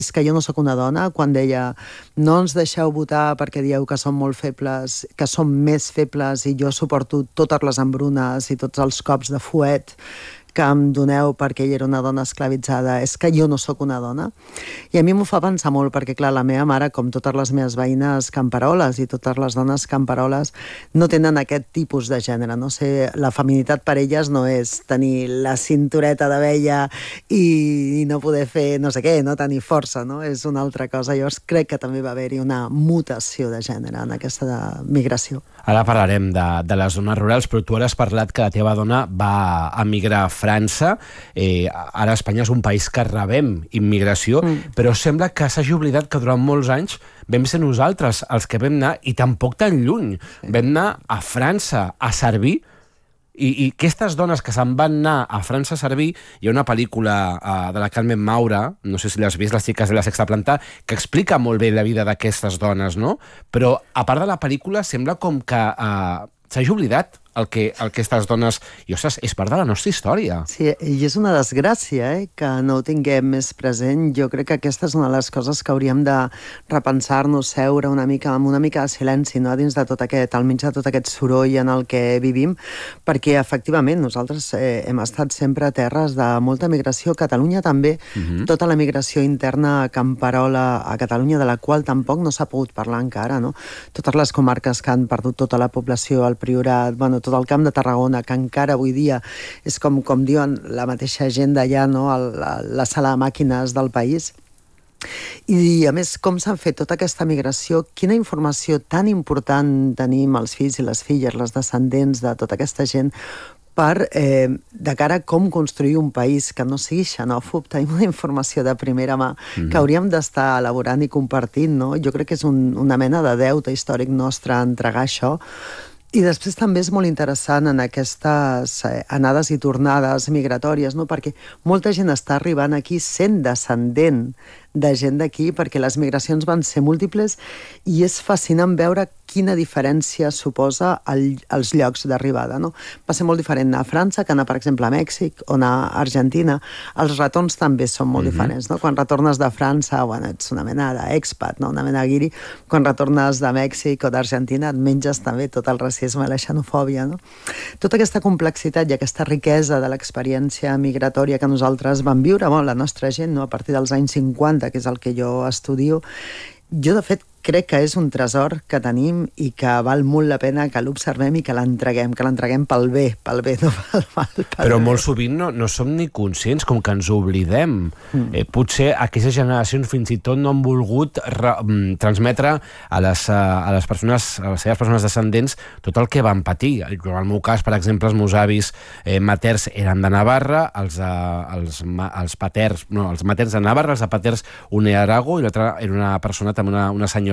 és que jo no sóc una dona, quan deia no ens deixeu votar perquè dieu que som molt febles, que som més febles i jo suporto totes les embrunes i tots els cops de fuet que em doneu perquè ella era una dona esclavitzada, és que jo no sóc una dona. I a mi m'ho fa pensar molt, perquè clar, la meva mare, com totes les meves veïnes camperoles i totes les dones camperoles, no tenen aquest tipus de gènere, no sé, la feminitat per elles no és tenir la cintureta d'abella i no poder fer no sé què, no tenir força, no? És una altra cosa. Llavors crec que també va haver-hi una mutació de gènere en aquesta migració. Ara parlarem de les zones rurals, però tu ara has parlat que la teva dona va emigrar a França. Ara Espanya és un país que rebem immigració, però sembla que s'hagi oblidat que durant molts anys vam ser nosaltres els que vam anar, i tampoc tan lluny. Vam anar a França a servir, i aquestes dones que se'n van anar a França a servir, hi ha una pel·lícula de la Carmen Maura, no sé si l'has vist, Les xiques de la sexta planta, que explica molt bé la vida d'aquestes dones, no? Però a part de la pel·lícula sembla com que s'hagi oblidat el que aquestes dones... I, ostres, és part de la nostra història. Sí, i és una desgràcia, que no ho tinguem més present. Jo crec que aquesta és una de les coses que hauríem de repensar-nos, seure una mica, amb una mica de silenci, no? Dins de tot aquest, al mig de tot aquest soroll en el que vivim, perquè, efectivament, nosaltres hem estat sempre a terres de molta migració. Catalunya també, tota la migració interna camperola a Catalunya, de la qual tampoc no s'ha pogut parlar encara, no? Totes les comarques que han perdut tota la població, el Priorat, bueno, tot el Camp de Tarragona, que encara avui dia és com diuen la mateixa gent d'allà, no? La sala de màquines del país. I, a més, com s'han fet tota aquesta migració, quina informació tan important tenim els fills i les filles, les descendents de tota aquesta gent, per, de cara a com construir un país que no sigui xenòfob. Tenim una informació de primera mà que hauríem d'estar elaborant i compartint, no? Jo crec que és una mena de deute històric nostre entregar això. I després també és molt interessant en aquestes anades i tornades migratòries, no? Perquè molta gent està arribant aquí sent descendent de gent d'aquí, perquè les migracions van ser múltiples, i és fascinant veure quina diferència suposa els llocs d'arribada, no? Va ser molt diferent anar a França que anar, per exemple, a Mèxic o anar a Argentina. Els retorns també són molt diferents, no? Quan retornes de França, bueno, ets una mena d'expat, no? Una mena de guiri. Quan retornes de Mèxic o d'Argentina et menges també tot el racisme i la xenofòbia, no? Tota aquesta complexitat i aquesta riquesa de l'experiència migratòria que nosaltres vam viure, bueno, la nostra gent, no? A partir dels anys 50, que és el que jo estudio, jo, de fet, crec que és un tresor que tenim i que val molt la pena que l'observem i que l'entreguem pel bé, no pel mal. Però molt sovint no som ni conscients, com que ens oblidem. Potser aquestes generacions fins i tot no han volgut transmetre a les persones, a les seves persones descendents, tot el que van patir. En el meu cas, per exemple, els meus avis materns eren de Navarra, els materns de Navarra, els de paterns un era d'Aragó, i l'altra era una persona, també una senyora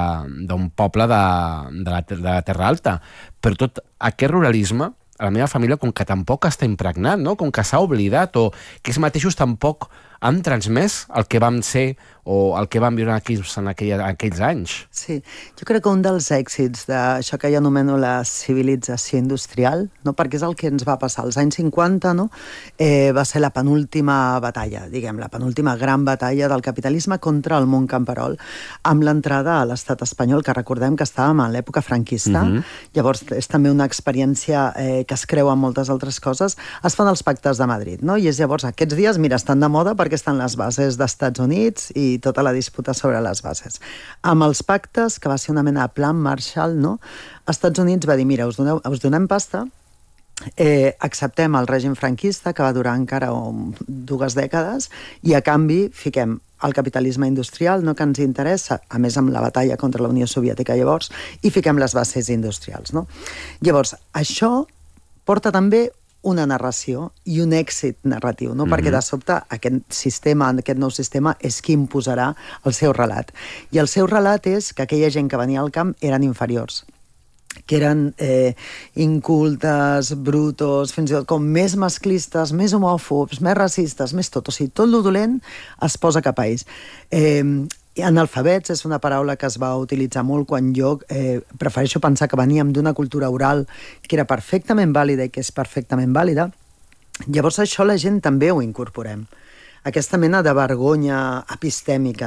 d'un poble de la Terra Alta. Però tot aquest ruralisme, a la meva família, com que tampoc està impregnat, no? Com que s'ha oblidat, o que ells mateixos tampoc han transmès el que vam ser o el que vam viure en aquells anys. Sí, jo crec que un dels èxits d'això que jo anomeno la civilització industrial, no? Perquè és el que ens va passar als anys 50, no? Va ser la penúltima batalla, diguem, la penúltima gran batalla del capitalisme contra el món camperol, amb l'entrada a l'estat espanyol, que recordem que estàvem en l'època franquista. Llavors és també una experiència que es creu en moltes altres coses. Es fan els pactes de Madrid, no? I és llavors, aquests dies, mira, estan de moda perquè estan les bases d'Estats Units i tota la disputa sobre les bases. Amb els pactes, que va ser una mena de plan Marshall, no? Estats Units va dir, mira, us donem pasta, acceptem el règim franquista, que va durar encara 2 dècades, i a canvi fiquem el capitalisme industrial, no, que ens interessa, a més amb la batalla contra la Unió Soviètica llavors, i fiquem les bases industrials, no? Llavors, això porta també una narració i un èxit narratiu, no? Perquè de sobte aquest nou sistema és qui imposarà el seu relat. I el seu relat és que aquella gent que venia al camp eren inferiors, que eren incultes, brutos, fins i tot com més masclistes, més homòfobs, més racistes, més tot. O sigui, tot lo dolent es posa cap a ells. Analfabets és una paraula que es va utilitzar molt quan jo prefereixo pensar que veníem d'una cultura oral que era perfectament vàlida i que és perfectament vàlida. Llavors això la gent també ho incorporem. aquesta mena de vergonya epistèmica